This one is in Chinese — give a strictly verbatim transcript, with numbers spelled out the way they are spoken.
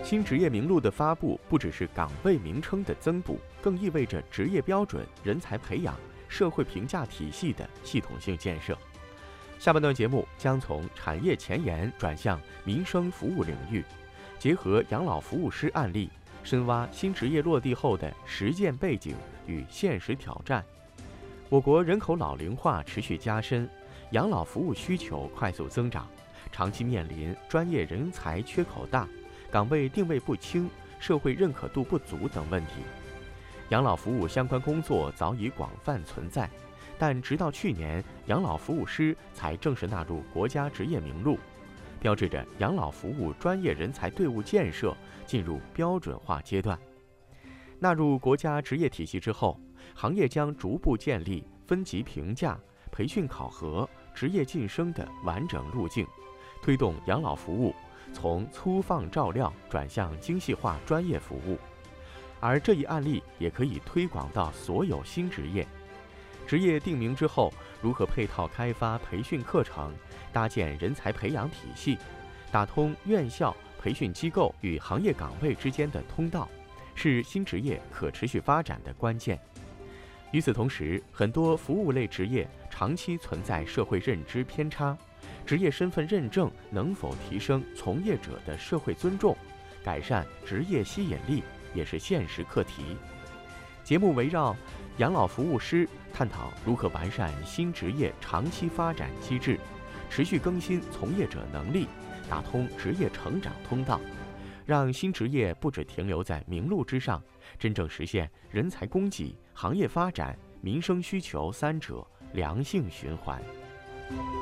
新职业名录的发布不只是岗位名称的增补，更意味着职业标准、人才培养、社会评价体系的系统性建设。下半段节目将从产业前沿转向民生服务领域，结合养老服务师案例，深挖新职业落地后的实践背景与现实挑战。我国人口老龄化持续加深，养老服务需求快速增长，长期面临专业人才缺口大、岗位定位不清、社会认可度不足等问题。养老服务相关工作早已广泛存在，但直到去年，养老服务师才正式纳入国家职业名录，标志着养老服务专业人才队伍建设进入标准化阶段。纳入国家职业体系之后，行业将逐步建立分级评价、培训考核、职业晋升的完整路径，推动养老服务从粗放照料转向精细化专业服务。而这一案例也可以推广到所有新职业。职业定名之后，如何配套开发培训课程，搭建人才培养体系，打通院校、培训机构与行业岗位之间的通道，是新职业可持续发展的关键。与此同时，很多服务类职业长期存在社会认知偏差，职业身份认证能否提升从业者的社会尊重，改善职业吸引力，也是现实课题。节目围绕养老服务师探讨如何完善新职业长期发展机制，持续更新从业者能力，打通职业成长通道，让新职业不只停留在名录之上，真正实现人才供给、行业发展、民生需求三者良性循环。